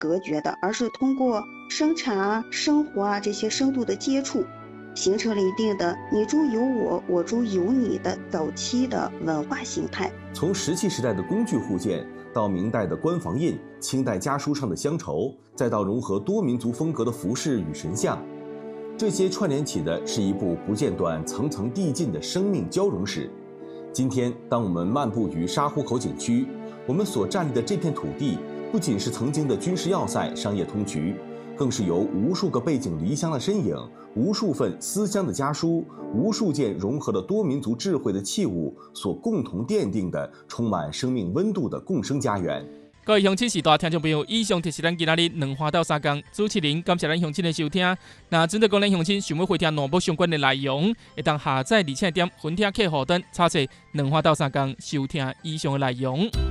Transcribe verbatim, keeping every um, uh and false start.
隔绝的，而是通过生产啊、生活啊这些深度的接触，形成了一定的你中有我，我中有你的早期的文化形态。 从石器时代的工具互鉴，到明代的官房印、清代家书上的乡愁，再到融合多民族风格的服饰与神像，这些串联起的是一部不间断、层层递进的生命交融史。今天，当我们漫步于沙湖口景区，我们所站立的这片土地，不仅是曾经的军事要塞、商业通衢，更是由无数个背井离乡的身影、无数份思乡的家书、无数件融合了多民族智慧的器物所共同奠定的充满生命温度的共生家园。 各位乡亲时代听众朋友，以上就是咱今仔日两花到三江主持人，感谢咱乡亲的收听。那针对讲咱乡亲想要回听南部相关的内容，会当下载而且点分听客户端查询两花到三江收听以上的内容。